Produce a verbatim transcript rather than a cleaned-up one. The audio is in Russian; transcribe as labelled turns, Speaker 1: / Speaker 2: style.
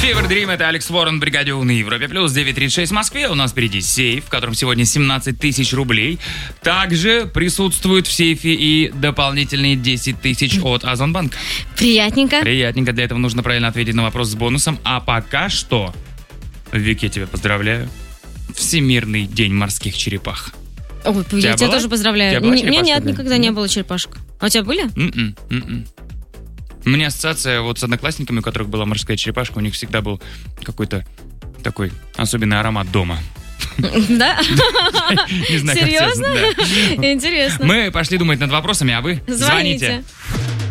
Speaker 1: Fever Dream, это Алекс Ворон, бригаде У на Европе Плюс, девять тридцать шесть в Москве. У нас впереди сейф, в котором сегодня семнадцать тысяч рублей. Также присутствуют в сейфе и дополнительные десять тысяч от Озонбанка.
Speaker 2: Приятненько.
Speaker 1: Приятненько. Для этого нужно правильно ответить на вопрос с бонусом. А пока что, Вики, я тебя поздравляю. Всемирный день морских черепах.
Speaker 2: Ой, я тебя, тебя тоже поздравляю. У меня нет, никогда не было черепашек. А у тебя были?
Speaker 1: Mm-mm, mm-mm. У меня ассоциация вот с одноклассниками, у которых была морская черепашка, у них всегда был какой-то такой особенный аромат дома.
Speaker 2: Да?
Speaker 1: Не знаю,
Speaker 2: серьезно? Интересно.
Speaker 1: Мы пошли думать над вопросами, а вы звоните.